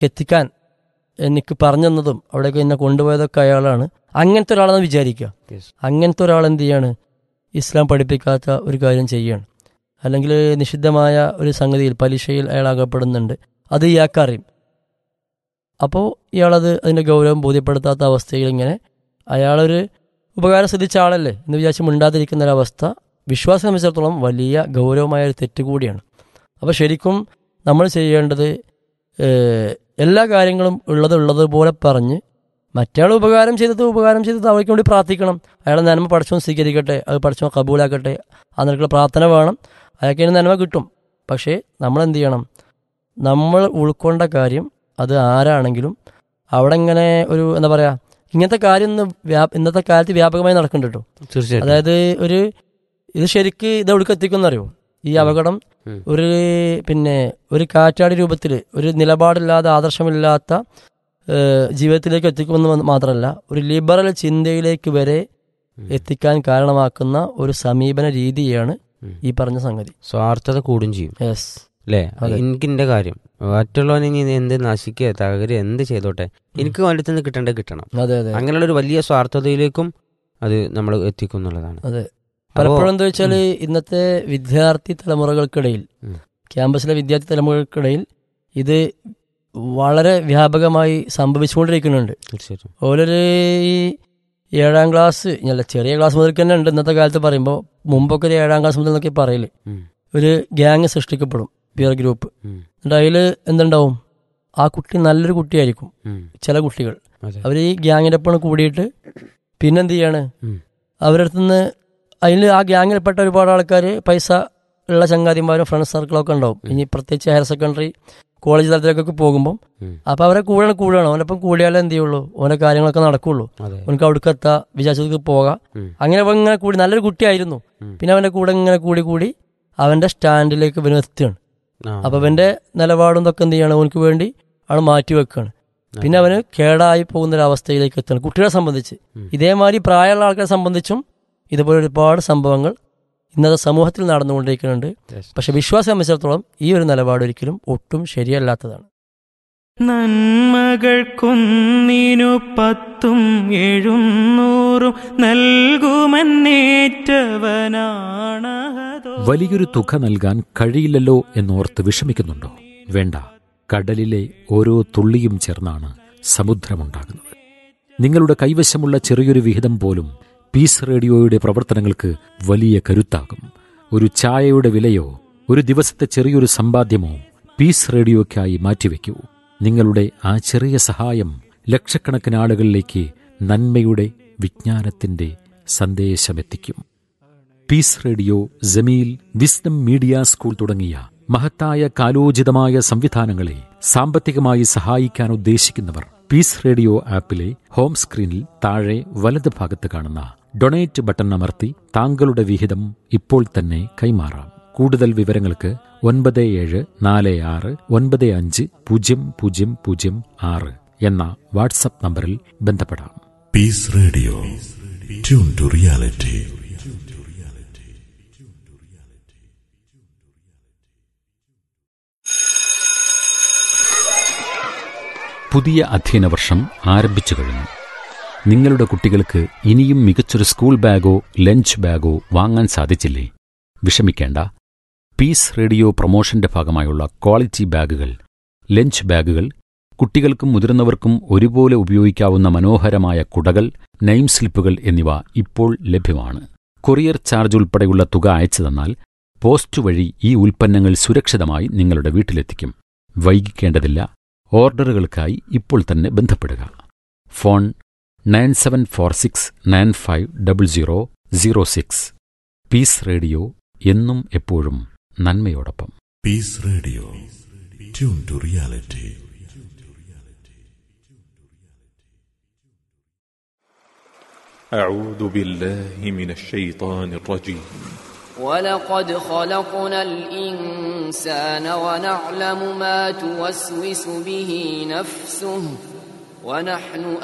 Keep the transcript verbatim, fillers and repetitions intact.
എത്തിക്കാൻ എനിക്ക് പറഞ്ഞു തന്നതും അവിടേക്ക് എന്നെ കൊണ്ടുപോയതൊക്കെ അയാളാണ്. അങ്ങനത്തെ ഒരാളെന്ന് വിചാരിക്കുക. അങ്ങനത്തെ ഒരാൾ എന്ത് ചെയ്യാണ്? ഇസ്ലാം പഠിപ്പിക്കാത്ത ഒരു കാര്യം ചെയ്യുകയാണ്, അല്ലെങ്കിൽ നിഷിദ്ധമായ ഒരു സംഗതിയിൽ പലിശയിൽ അയാൾ അകപ്പെടുന്നുണ്ട്, അത് ഇയാൾക്കറിയും. അപ്പോൾ ഇയാളത് അതിൻ്റെ ഗൗരവം ബോധ്യപ്പെടുത്താത്ത അവസ്ഥയിൽ ഇങ്ങനെ അയാളൊരു ഉപകാരം ശ്രദ്ധിച്ച ആളല്ലേ എന്ന് വിചാരിച്ച് മിണ്ടാതിരിക്കുന്ന ഒരവസ്ഥ വിശ്വാസം സംബന്ധിച്ചിടത്തോളം വലിയ ഗൗരവമായ ഒരു തെറ്റ് കൂടിയാണ്. അപ്പോൾ ശരിക്കും നമ്മൾ ചെയ്യേണ്ടത് എല്ലാ കാര്യങ്ങളും ഉള്ളത് ഉള്ളതുപോലെ പറഞ്ഞ് മറ്റയാൾ ഉപകാരം ചെയ്തത് ഉപകാരം ചെയ്തത് അവർക്ക് വേണ്ടി പ്രാർത്ഥിക്കണം. അയാളെ നന്മ പഠിച്ചോ സ്വീകരിക്കട്ടെ, അത് പഠിച്ചോ കബൂലാക്കട്ടെ, ആ നിലക്കുള്ള പ്രാർത്ഥന വേണം. അയാൾക്ക് അതിന് നന്മ കിട്ടും. പക്ഷേ നമ്മളെന്ത് ചെയ്യണം? നമ്മൾ ഉൾക്കൊണ്ട കാര്യം അത് ആരാണെങ്കിലും അവിടെ ഇങ്ങനെ ഒരു എന്താ പറയുക, ഇങ്ങനത്തെ കാര്യം ഇന്ന് വ്യാ ഇന്നത്തെ കാലത്ത് വ്യാപകമായി നടക്കുന്നുണ്ട് കേട്ടോ. തീർച്ചയായിട്ടും. അതായത് ഒരു ഇത് ശരിക്ക് ഇത് എവിടേക്ക് എത്തിക്കുന്നറിയോ? ഈ അപകടം ഒരു പിന്നെ ഒരു കാറ്റാടി രൂപത്തിൽ ഒരു നിലപാടില്ലാതെ ആദർശമില്ലാത്ത ജീവിതത്തിലേക്ക് എത്തിക്കുമെന്ന് മാത്രമല്ല, ഒരു ലിബറൽ ചിന്തയിലേക്ക് വരെ എത്തിക്കാൻ കാരണമാക്കുന്ന ഒരു സമീപന രീതിയാണ് ഈ പറഞ്ഞ സംഗതി. സ്വാർത്ഥത കൂടും ചെയ്യും. യെസ് അല്ലേ? എനിക്കിന്റെ കാര്യം മറ്റുള്ളവനെ എന്ത് നശിക്കുക തകരുക എന്ത് ചെയ്തോട്ടെ, എനിക്ക് വേണ്ടി തന്നെ കിട്ടേണ്ടത് കിട്ടണം. അതെ അതെ അങ്ങനെയുള്ള ഒരു വലിയ സ്വാർത്ഥതയിലേക്കും അത് നമ്മൾ എത്തിക്കും എന്നുള്ളതാണ്. അതെ. പലപ്പോഴും എന്താ വെച്ചാൽ ഇന്നത്തെ വിദ്യാർത്ഥി തലമുറകൾക്കിടയിൽ, ക്യാമ്പസിലെ വിദ്യാർത്ഥി തലമുറകൾക്കിടയിൽ ഇത് വളരെ വ്യാപകമായി സംഭവിച്ചുകൊണ്ടിരിക്കുന്നുണ്ട്. തീർച്ചയായിട്ടും. ഓലൊരു ഈ ഏഴാം ക്ലാസ് അല്ല ചെറിയ ക്ലാസ് മുതൽ തന്നെ ഉണ്ട് ഇന്നത്തെ കാലത്ത് പറയുമ്പോൾ. മുമ്പൊക്കെ ഒരു ഏഴാം ക്ലാസ് മുതൽ എന്നൊക്കെ പറയല് ഒരു ഗ്യാങ് സൃഷ്ടിക്കപ്പെടും, പിയർ ഗ്രൂപ്പ്. എന്നിട്ട് അതിൽ എന്തുണ്ടാവും? ആ കുട്ടി നല്ലൊരു കുട്ടിയായിരിക്കും. ചില കുട്ടികൾ അവർ ഈ ഗ്യാങ്ങിൻ്റെ ഒപ്പം കൂടിയിട്ട് പിന്നെന്ത് ചെയ്യാണ്? അവരുടെ അടുത്തുനിന്ന് അതിൽ ആ ഗ്യാങ്ങിൽപ്പെട്ട ഒരുപാട് ആൾക്കാർ പൈസ ഉള്ള ചങ്ങാതിമാരും ഫ്രണ്ട്സ് സർക്കിളൊക്കെ ഉണ്ടാവും. ഇനി പ്രത്യേകിച്ച് ഹയർ സെക്കൻഡറി കോളേജ് തലത്തിലേക്കൊക്കെ പോകുമ്പോൾ അപ്പോൾ അവരെ കൂടെ കൂടണം. അവനൊപ്പം കൂടിയാലേ എന്ത് ചെയ്യുള്ളൂ, ഓരോ കാര്യങ്ങളൊക്കെ നടക്കുള്ളൂ. അവനക്ക് അവിടേക്ക് എത്താം, വിചാരിച്ചത് പോകാം. അങ്ങനെ ഇങ്ങനെ കൂടി നല്ലൊരു കുട്ടിയായിരുന്നു. പിന്നെ അവൻ്റെ കൂടെ ഇങ്ങനെ കൂടി കൂടി അവൻ്റെ സ്റ്റാൻഡിലേക്ക് ഇവന് എത്തുകയാണ്. അപ്പം അവൻ്റെ നിലപാടും ഇതൊക്കെ എന്ത് ചെയ്യണം? അവനക്ക് വേണ്ടി അവൾ മാറ്റി വെക്കുകയാണ്. പിന്നെ അവന് കേടായി പോകുന്നൊരവസ്ഥയിലേക്ക് എത്തുകയാണ്. കുട്ടികളെ സംബന്ധിച്ച് ഇതേമാതിരി പ്രായമുള്ള ആൾക്കാരെ സംബന്ധിച്ചും ഇതുപോലെ ഒരുപാട് സംഭവങ്ങൾ ഇന്നത്തെ സമൂഹത്തിൽ നടന്നുകൊണ്ടിരിക്കുന്നുണ്ട്. പക്ഷെ വിശ്വാസം സംബന്ധിച്ചിടത്തോളം ഈ ഒരു നിലപാട് ഒരിക്കലും ഒട്ടും ശരിയല്ലാത്തതാണ്. നന്മകൾക്കൊന്നിനു പത്തും എഴുന്നൂറും നൽകുമെന്നേറ്റവനാണ്. വലിയൊരു തുക നൽകാൻ കഴിയില്ലല്ലോ എന്നോർത്ത് വിഷമിക്കുന്നുണ്ടോ? വേണ്ട. കടലിലെ ഓരോ തുള്ളിയും ചേർന്നാണ് സമുദ്രമുണ്ടാകുന്നത്. നിങ്ങളുടെ കൈവശമുള്ള ചെറിയൊരു വിഹിതം പോലും പീസ് റേഡിയോയുടെ പ്രവർത്തനങ്ങൾക്ക് വലിയ കരുത്താകും. ഒരു ചായയുടെ വിലയോ ഒരു ദിവസത്തെ ചെറിയൊരു സമ്പാദ്യമോ പീസ് റേഡിയോയ്ക്കായി മാറ്റിവെക്കൂ. നിങ്ങളുടെ ആ ചെറിയ സഹായം ലക്ഷക്കണക്കിന് ആളുകളിലേക്ക് നന്മയുടെ വിജ്ഞാനത്തിന്റെ സന്ദേശമെത്തിക്കും. Piece radio, Jameel, wisdom media school തുടങ്ങിയ മഹത്തായ കാലോചിതമായ സംവിധാനങ്ങളെ സാമ്പത്തികമായി സഹായിക്കാൻ ഉദ്ദേശിക്കുന്നവർ പീസ് റേഡിയോ ആപ്പിലെ ഹോം സ്ക്രീനിൽ താഴെ വലത് ഭാഗത്ത് കാണുന്ന ഡൊണേറ്റ് ബട്ടൺ അമർത്തി താങ്കളുടെ വിഹിതം ഇപ്പോൾ തന്നെ കൈമാറാം. കൂടുതൽ വിവരങ്ങൾക്ക് ഒൻപത് ഏഴ് നാല് ആറ് ഒൻപത് അഞ്ച് പൂജ്യം പൂജ്യം പൂജ്യം ആറ് എന്ന വാട്സപ്പ് നമ്പറിൽ ബന്ധപ്പെടാം. Piece radio, tune to reality. പുതിയ അധ്യയന വർഷം ആരംഭിച്ചു കഴിഞ്ഞു. നിങ്ങളുടെ കുട്ടികൾക്ക് ഇനിയും മികച്ചൊരു സ്കൂൾ ബാഗോ ലഞ്ച് ബാഗോ വാങ്ങാൻ സാധിച്ചില്ലേ? വിഷമിക്കേണ്ട. പീസ് റേഡിയോ പ്രൊമോഷന്റെ ഭാഗമായുള്ള ക്വാളിറ്റി ബാഗുകൾ, ലഞ്ച് ബാഗുകൾ, കുട്ടികൾക്കും മുതിർന്നവർക്കും ഒരുപോലെ ഉപയോഗിക്കാവുന്ന മനോഹരമായ കുടകൾ, നെയിം സ്ലിപ്പുകൾ എന്നിവ ഇപ്പോൾ ലഭ്യമാണ്. കൊറിയർ ചാർജ് ഉൾപ്പെടെയുള്ള തുക അയച്ചു തന്നാൽ പോസ്റ്റ് വഴി ഈ ഉൽപ്പന്നങ്ങൾ സുരക്ഷിതമായി നിങ്ങളുടെ വീട്ടിലെത്തിക്കും. വൈകിക്കേണ്ടതില്ല. ഓർഡറുകൾക്കായി ഇപ്പോൾ തന്നെ ബന്ധപ്പെടുക. Phone nine seven four six nine five double zero zero six. Piece radio, എന്നും എപ്പോഴും നന്മയോടൊപ്പം. Piece radio, tune to reality. أعوذ بالله من الشيطان الرجيم. ولقد خلقنا الإنسان ونعلم ما توسوس به نفسه ونحن